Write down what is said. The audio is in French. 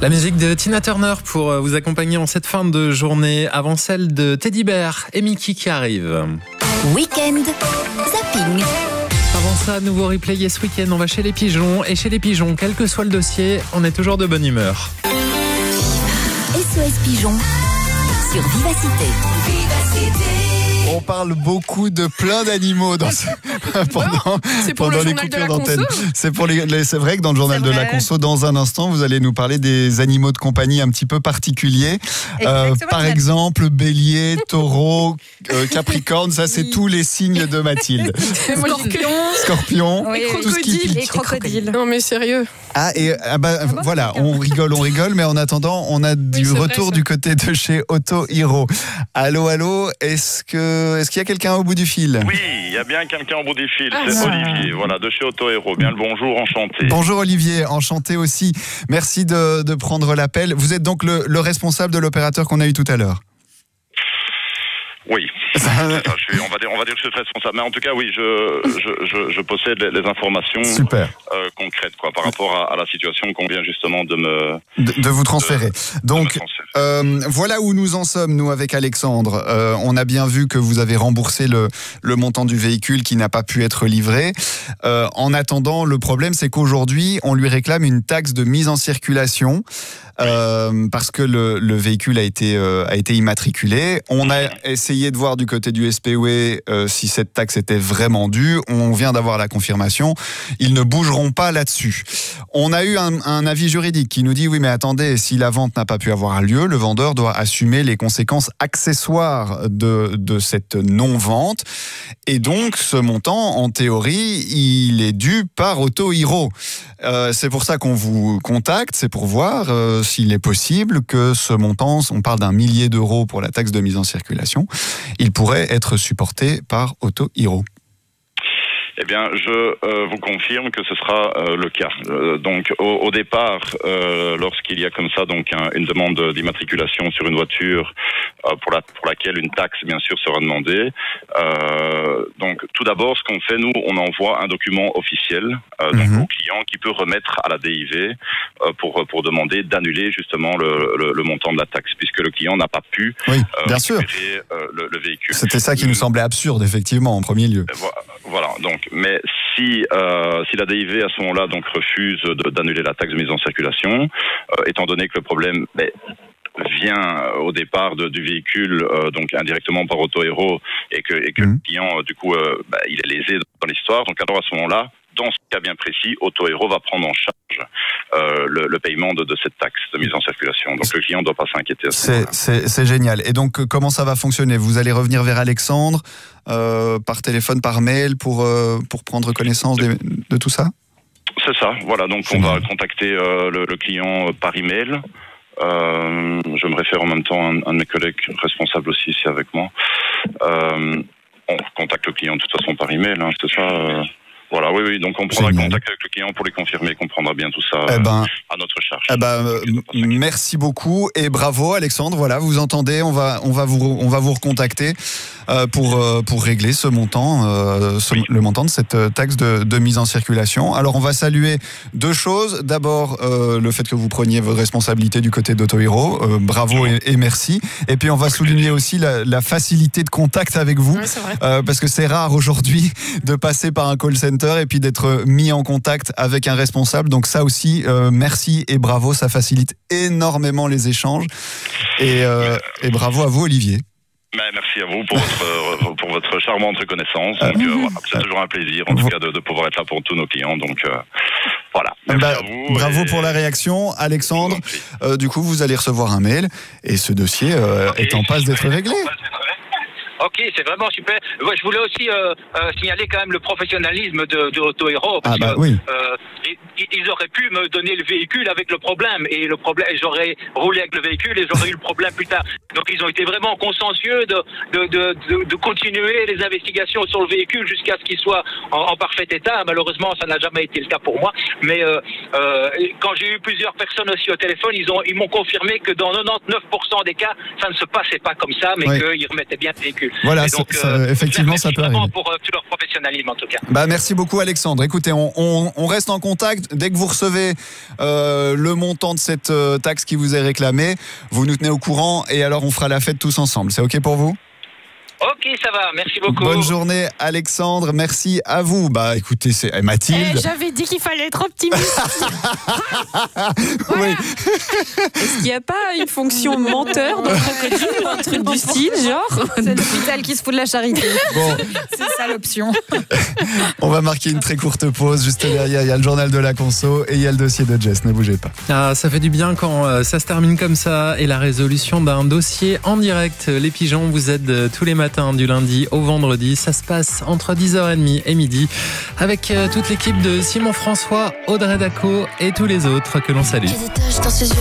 La musique de Tina Turner pour vous accompagner en cette fin de journée, avant celle de Teddy Bear et Mickey qui arrive. Week-end zapping. Avant ça, nouveau replay ce week-end, on va chez les pigeons. Et chez les pigeons, quel que soit le dossier, on est toujours de bonne humeur. SOS Pigeons sur Vivacité. On parle beaucoup de plein d'animaux pendant les coupures d'antenne. C'est vrai que dans le journal de la conso, dans un instant, vous allez nous parler des animaux de compagnie un petit peu particuliers. Par exemple, bélier, taureau, capricorne, ça c'est tous les signes de Mathilde. Scorpion, oui, tout ce qui pique. Et crocodile. Non mais sérieux. Voilà, on rigole, mais en attendant, on a du retour du côté de chez Auto Hero. Allô, est-ce qu'il y a quelqu'un au bout du fil ? Oui, il y a bien quelqu'un au bout du fil, c'est Olivier, voilà, de chez Auto Hero. Bien le bonjour, enchanté. Bonjour Olivier, enchanté aussi. Merci de prendre l'appel. Vous êtes donc le responsable de l'opérateur qu'on a eu tout à l'heure ? Oui, c'est ça, on va dire que je suis responsable. Mais en tout cas, oui, je possède les informations concrètes par rapport à la situation qu'on vient justement de vous transférer. Donc, voilà où nous en sommes, nous, avec Alexandre. On a bien vu que vous avez remboursé le montant du véhicule qui n'a pas pu être livré. En attendant, le problème, c'est qu'aujourd'hui, on lui réclame une taxe de mise en circulation. Parce que le véhicule a été immatriculé. On a essayé de voir du côté du SPOE si cette taxe était vraiment due. On vient d'avoir la confirmation. Ils ne bougeront pas là-dessus. On a eu un avis juridique qui nous dit oui, mais attendez, si la vente n'a pas pu avoir lieu, le vendeur doit assumer les conséquences accessoires de cette non-vente. Et donc, ce montant, en théorie, il est dû par Auto Hero. C'est pour ça qu'on vous contacte, c'est pour voir s'il est possible que ce montant, on parle d'1 millier d'euros pour la taxe de mise en circulation, il pourrait être supporté par Auto Hero. Eh bien, je vous confirme que ce sera le cas. Donc, au départ, lorsqu'il y a comme ça donc une demande d'immatriculation sur une voiture pour laquelle une taxe, bien sûr, sera demandée. Donc, tout d'abord, ce qu'on fait, nous, on envoie un document officiel donc au client qui peut remettre à la DIV pour demander d'annuler justement le montant de la taxe, puisque le client n'a pas pu récupérer le véhicule. C'était ça qui nous semblait absurde, effectivement, en premier lieu. Voilà, donc, mais si la DIV à ce moment-là donc refuse d'annuler la taxe de mise en circulation, étant donné que le problème vient au départ du véhicule donc indirectement par Auto Hero et que le client du coup il est lésé dans l'histoire, donc alors à ce moment-là, dans ce cas bien précis, Auto Hero va prendre en charge le paiement de cette taxe de mise en circulation. Donc le client ne doit pas s'inquiéter à ce moment-là. C'est génial. Et donc comment ça va fonctionner ? Vous allez revenir vers Alexandre par téléphone, par mail pour prendre connaissance de tout ça ? C'est ça, voilà. Donc on va contacter le client par email. Je me réfère en même temps à un de mes collègues responsables aussi ici avec moi. On contacte le client de toute façon par email, c'est ça. Voilà, oui, donc on prendra contact avec le client pour lui confirmer qu'on prendra bien tout ça à notre charge. Merci beaucoup et bravo Alexandre. Voilà, vous entendez, on va vous recontacter pour régler ce montant, le montant de cette taxe de mise en circulation. Alors on va saluer deux choses. D'abord le fait que vous preniez vos responsabilités du côté d'Auto Hero. Bravo et merci. Et puis on va souligner aussi la facilité de contact avec vous, parce que c'est rare aujourd'hui de passer par un call center et puis d'être mis en contact avec un responsable. Donc ça aussi, merci et bravo, ça facilite énormément les échanges. Et bravo à vous Olivier. Merci à vous pour votre charmante reconnaissance. Donc, c'est toujours un plaisir en tout cas de pouvoir être là pour tous nos clients. Donc voilà. Merci à vous. Bravo pour la réaction, Alexandre. Du coup, vous allez recevoir un mail et ce dossier est en passe d'être réglé. Ok, c'est vraiment super. Ouais, je voulais aussi signaler quand même le professionnalisme de Auto Hero. Parce que, ils auraient pu me donner le véhicule avec le problème. Et j'aurais roulé avec le véhicule et j'aurais eu le problème plus tard. Donc ils ont été vraiment consciencieux de continuer les investigations sur le véhicule jusqu'à ce qu'il soit en parfait état. Malheureusement, ça n'a jamais été le cas pour moi. Mais quand j'ai eu plusieurs personnes aussi au téléphone, ils m'ont confirmé que dans 99% des cas, ça ne se passait pas comme ça, mais qu'ils remettaient bien le véhicule. Voilà, donc, effectivement, ça peut arriver. Pour tout leur professionnalisme, en tout cas. Merci beaucoup, Alexandre. Écoutez, on reste en contact. Dès que vous recevez le montant de cette taxe qui vous est réclamée, vous nous tenez au courant et alors on fera la fête tous ensemble. C'est OK pour vous ? Ok, ça va, merci beaucoup. Bonne journée, Alexandre, merci à vous. Écoutez, c'est Mathilde. J'avais dit qu'il fallait être optimiste. Oui. Est-ce qu'il n'y a pas une fonction menteur dans le crocodile ou un truc du style, genre ? C'est l'hôpital qui se fout de la charité. Bon. C'est ça l'option. On va marquer une très courte pause. Juste derrière, il y a le journal de la conso et il y a le dossier de Jess. Ne bougez pas. Ah, ça fait du bien quand ça se termine comme ça et la résolution d'un dossier en direct. Les pigeons vous aident tous les matins du lundi au vendredi. Ça se passe entre 10h30 et midi avec toute l'équipe de Simon François, Audrey Daco et tous les autres que l'on salue. J'ai des taches dans ses yeux.